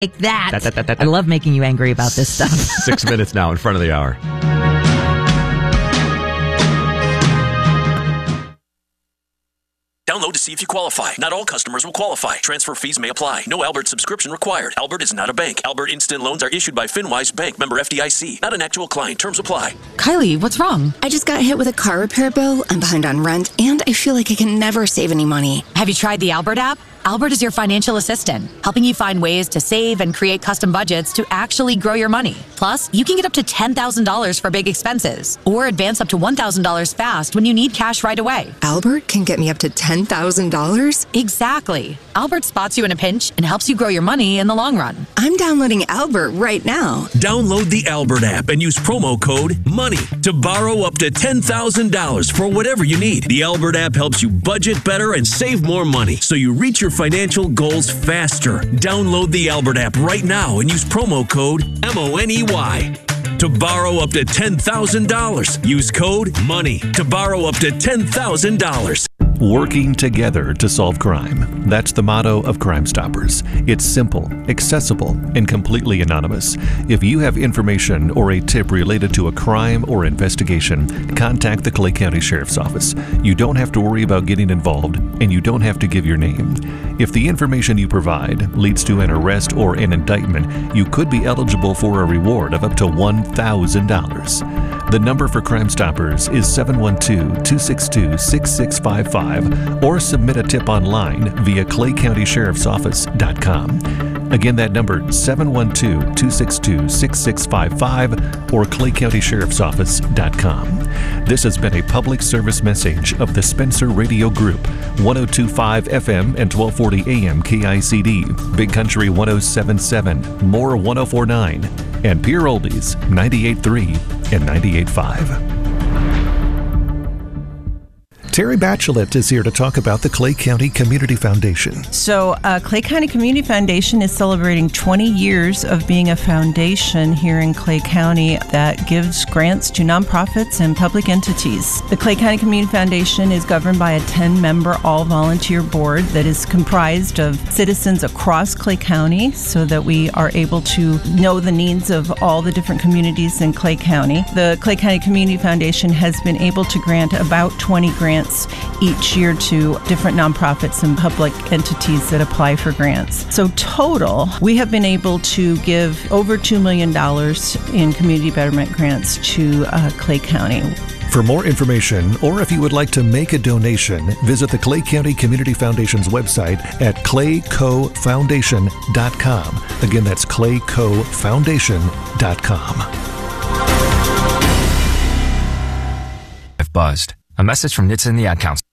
Like that. I love making you angry about this stuff. 6 minutes now in front of the hour. Download to see if you qualify. Not all customers will qualify. Transfer fees may apply. No Albert subscription required. Albert is not a bank. Albert Instant Loans are issued by FinWise Bank, member FDIC. Not an actual client. Terms apply. Kylie, what's wrong? I just got hit with a car repair bill. I'm behind on rent, and I feel like I can never save any money. Have you tried the Albert app? Albert is your financial assistant, helping you find ways to save and create custom budgets to actually grow your money. Plus, you can get up to $10,000 for big expenses, or advance up to $1,000 fast when you need cash right away. Albert can get me up to $10,000? Exactly. Albert spots you in a pinch and helps you grow your money in the long run. I'm downloading Albert right now. Download the Albert app and use promo code MONEY to borrow up to $10,000 for whatever you need. The Albert app helps you budget better and save more money, so you reach your financial goals faster. Download the Albert app right now and use promo code MONEY to borrow up to $10,000. Use code MONEY to borrow up to $10,000. Working together to solve crime. That's the motto of Crime Stoppers. It's simple, accessible, and completely anonymous. If you have information or a tip related to a crime or investigation, contact the Clay County Sheriff's Office. You don't have to worry about getting involved, and you don't have to give your name. If the information you provide leads to an arrest or an indictment, you could be eligible for a reward of up to $1,000. The number for Crime Stoppers is 712-262-6655 or submit a tip online via claycountysheriffsoffice.com. Again, that number 712-262-6655 or claycountysheriffsoffice.com. This has been a public service message of the Spencer Radio Group, 102.5 FM and 1240 AM KICD, Big Country 107.7, Moore 104.9, and Pure Oldies 98.3 and 98.5. Terry Bachelet is here to talk about the Clay County Community Foundation. So Clay County Community Foundation is celebrating 20 years of being a foundation here in Clay County that gives grants to nonprofits and public entities. The Clay County Community Foundation is governed by a 10-member all-volunteer board that is comprised of citizens across Clay County so that we are able to know the needs of all the different communities in Clay County. The Clay County Community Foundation has been able to grant about 20 grants each year to different nonprofits and public entities that apply for grants. So total, we have been able to give over $2 million in community betterment grants to Clay County. For more information, or if you would like to make a donation, visit the Clay County Community Foundation's website at claycofoundation.com. Again, that's claycofoundation.com. Buzzed. A message from NHTSA and the Ad Council.